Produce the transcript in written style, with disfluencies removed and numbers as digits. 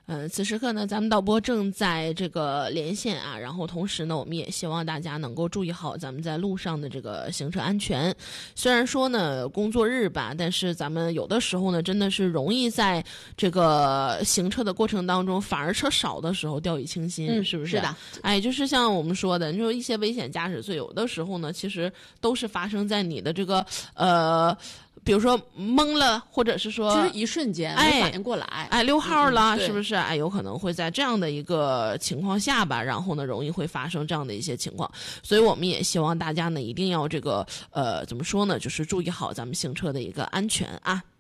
此时刻呢，咱们导播正在这个连线啊，然后同时呢，我们也希望大家能够注意好咱们在路上的这个行车安全。虽然说呢工作日吧，但是咱们有的时候呢，真的是容易在这个行车的过程当中，反而车少的时候掉以轻心，是不是？ 是的。 哎，就是像我们说的，你说一些危险驾驶罪，有的时候呢，其实都是发生在你的这个比如说懵了，或者是说就是一瞬间没反应过来， 溜号了， 是不是？有可能会在这样的一个情况下吧，然后呢，容易会发生这样的一些情况。所以我们也希望大家呢，一定要这个怎么说呢，就是注意好咱们行车的一个安全啊。